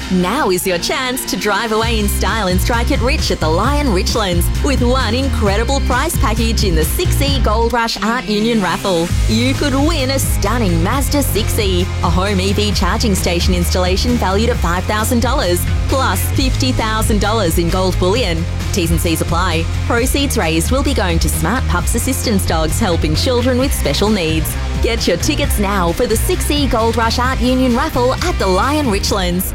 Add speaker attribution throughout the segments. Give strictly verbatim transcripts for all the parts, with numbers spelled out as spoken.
Speaker 1: Now is your chance to drive away in style and strike it rich at the Lion Richlands with one incredible prize package in the six E Gold Rush Art Union raffle. You could win a stunning Mazda six E, a home E V charging station installation valued at five thousand dollars, plus fifty thousand dollars in gold bullion. T's and C's apply. Proceeds raised will be going to Smart Pups Assistance Dogs helping children with special needs. Get your tickets now for the six E Gold Rush Art Union raffle at the Lion Richlands.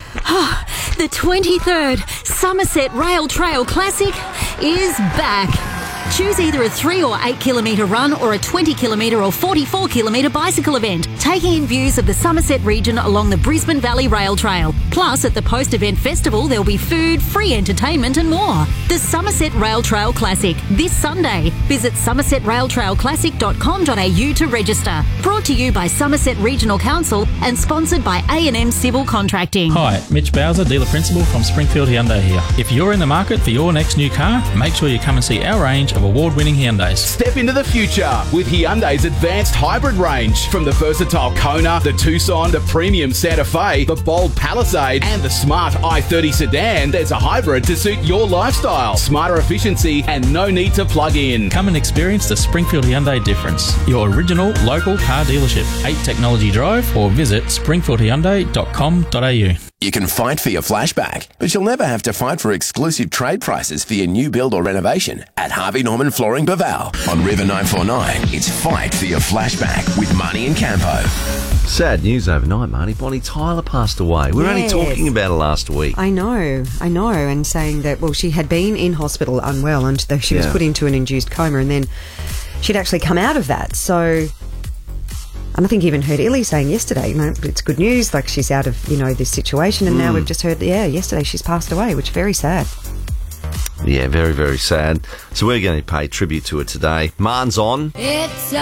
Speaker 2: The twenty-third Somerset Rail Trail Classic is back. Choose either a three or eight kilometre run or a twenty kilometre or forty-four kilometre bicycle event, taking in views of the Somerset region along the Brisbane Valley Rail Trail. Plus, at the post-event festival, there'll be food, free entertainment and more. The Somerset Rail Trail Classic, this Sunday. Visit somerset rail trail classic dot com dot a u to register. Brought to you by Somerset Regional Council and sponsored by A and M Civil Contracting.
Speaker 3: Hi, Mitch Bowser, Dealer Principal from Springfield Hyundai here. If you're in the market for your next new car, make sure you come and see our range of award-winning Hyundais.
Speaker 4: Step into the future with Hyundai's advanced hybrid range. From the versatile Kona, the Tucson, the premium Santa Fe, the bold Palisade and the smart i thirty sedan, there's a hybrid to suit your lifestyle. Smarter efficiency and no need to plug in.
Speaker 3: Come and experience the Springfield Hyundai difference. Your original local car dealership. eight Technology Drive or visit springfield hyundai dot com dot a u.
Speaker 5: You can fight for your flashback, but you'll never have to fight for exclusive trade prices for your new build or renovation at Harvey Norman Flooring Baval. On River nine four nine, it's Fight for Your Flashback with Marnie and Campo.
Speaker 6: Sad news overnight, Marnie. Bonnie Tyler passed away. We were
Speaker 7: Yes.
Speaker 6: only talking about her last week.
Speaker 7: I know, I know, and saying that, well, she had been in hospital unwell and though she was
Speaker 6: Yeah.
Speaker 7: put into an induced coma and then she'd actually come out of that. So, and I think even heard Illy saying yesterday, you know, it's good news, like she's out of, you know, this situation, and
Speaker 6: Mm.
Speaker 7: now we've just heard, yeah, yesterday she's passed away, which is very sad.
Speaker 6: Yeah, very, very sad. So we're going to pay tribute to her today. Marn's on.
Speaker 2: It's